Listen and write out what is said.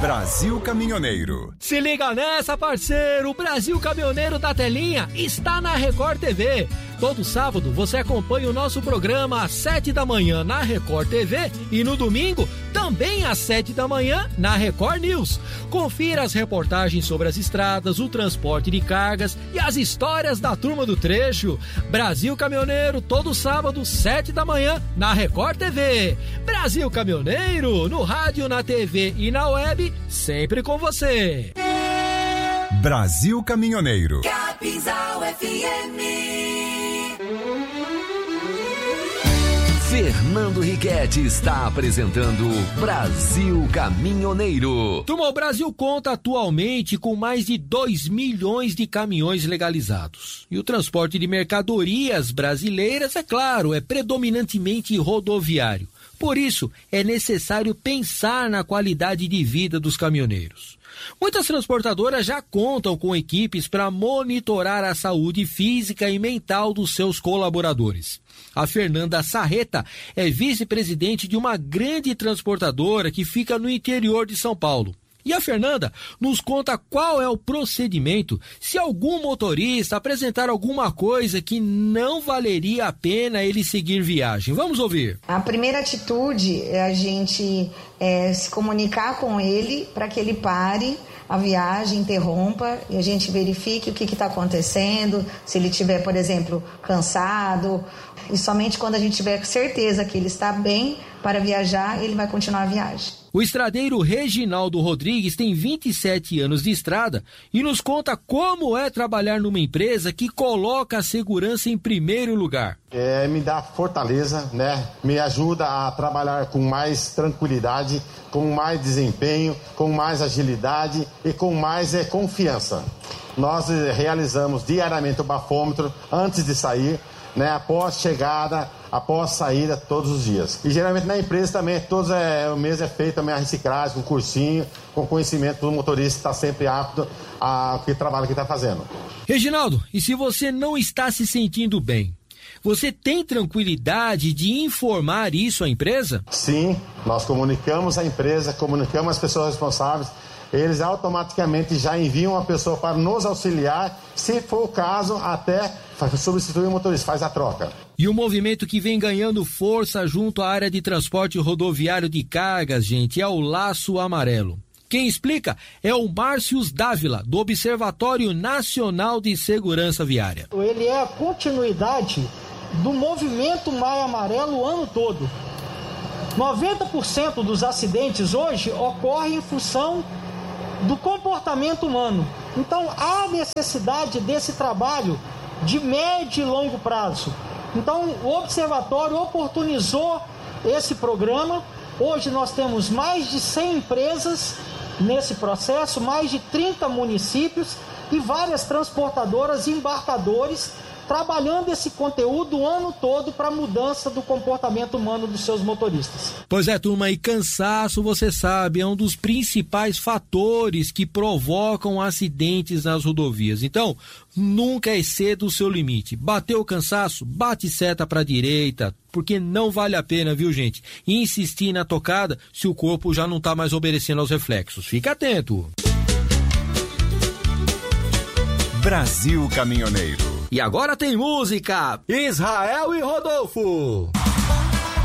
Brasil Caminhoneiro. Se liga nessa, parceiro! O Brasil Caminhoneiro da Telinha está na Record TV. Todo sábado você acompanha o nosso programa às 7 da manhã na Record TV e no domingo também às 7 da manhã na Record News. Confira as reportagens sobre as estradas, o transporte de cargas e as histórias da turma do trecho. Brasil Caminhoneiro, todo sábado, 7 da manhã na Record TV. Brasil Caminhoneiro, no rádio, na TV e na web, sempre com você. Brasil Caminhoneiro. Capinzal FM. Fernando Riquetti está apresentando Brasil Caminhoneiro. Turma, o Brasil conta atualmente com mais de 2 milhões de caminhões legalizados. E o transporte de mercadorias brasileiras, é claro, é predominantemente rodoviário. Por isso, é necessário pensar na qualidade de vida dos caminhoneiros. Muitas transportadoras já contam com equipes para monitorar a saúde física e mental dos seus colaboradores. A Fernanda Sarreta é vice-presidente de uma grande transportadora que fica no interior de São Paulo. E a Fernanda nos conta qual é o procedimento se algum motorista apresentar alguma coisa que não valeria a pena ele seguir viagem. Vamos ouvir. A primeira atitude é a gente se comunicar com ele para que ele pare a viagem, interrompa e a gente verifique o que está acontecendo, se ele estiver, por exemplo, cansado. E somente quando a gente tiver certeza que ele está bem para viajar, ele vai continuar a viagem. O estradeiro Reginaldo Rodrigues tem 27 anos de estrada e nos conta como é trabalhar numa empresa que coloca a segurança em primeiro lugar. Me dá fortaleza, né? Me ajuda a trabalhar com mais tranquilidade, com mais desempenho, com mais agilidade e com mais confiança. Nós realizamos diariamente o bafômetro antes de sair, né? Após chegada, após saída, todos os dias. E geralmente na empresa também, o mês é feito também a reciclagem, com cursinho, com conhecimento do motorista, está sempre apto ao que trabalho que está fazendo. Reginaldo, e se você não está se sentindo bem, você tem tranquilidade de informar isso à empresa? Sim, nós comunicamos à empresa, comunicamos às pessoas responsáveis, eles automaticamente já enviam uma pessoa para nos auxiliar, se for o caso, até substituir o motorista, faz a troca. E o movimento que vem ganhando força junto à área de transporte rodoviário de cargas, gente, é o Laço Amarelo. Quem explica é o Márcios Dávila, do Observatório Nacional de Segurança Viária. Ele é a continuidade do movimento Maio Amarelo o ano todo. 90% dos acidentes hoje ocorrem em função do comportamento humano. Então, há necessidade desse trabalho de médio e longo prazo. Então, o Observatório oportunizou esse programa. Hoje nós temos mais de 100 empresas nesse processo, mais de 30 municípios e várias transportadoras e embarcadores trabalhando esse conteúdo o ano todo para a mudança do comportamento humano dos seus motoristas. Pois é, turma, e cansaço, você sabe, é um dos principais fatores que provocam acidentes nas rodovias. Então, nunca exceda o seu limite. Bateu o cansaço, bate seta para a direita, porque não vale a pena, viu, gente? Insistir na tocada se o corpo já não está mais obedecendo aos reflexos. Fica atento. Brasil Caminhoneiro. E agora tem música, Israel e Rodolfo.